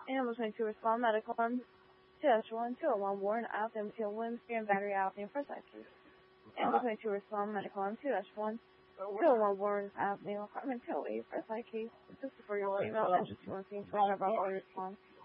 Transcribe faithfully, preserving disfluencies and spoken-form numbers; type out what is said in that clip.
And between two respond medical arms, two dash one, two oh one Warren Ave, M T L Williams, Grand Battery Avenue, first I Q. And between two respond medical arms, two dash one, two oh one Warren Ave, Mail Apartment, two oh eight, first I Q. sixty-four year old female, entry two one scene, twenty-five hour respond.